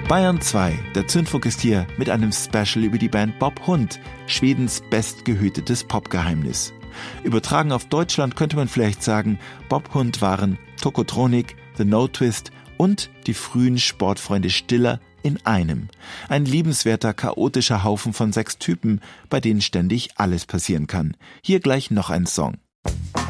Bayern 2, der Zündfunk ist hier mit einem Special über die Band Bob Hund, Schwedens bestgehütetes Popgeheimnis. Übertragen auf Deutschland könnte man vielleicht sagen, Bob Hund waren Tokotronic, The No Twist und die frühen Sportfreunde Stiller in einem. Ein liebenswerter, chaotischer Haufen von 6 Typen, bei denen ständig alles passieren kann. Hier gleich noch ein Song.